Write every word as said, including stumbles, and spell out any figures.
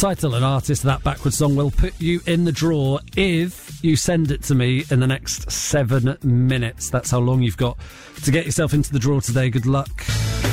Title and artist of that backward song will put you in the draw if you send it to me in the next seven minutes. That's how long you've got to get yourself into the draw today. Good luck.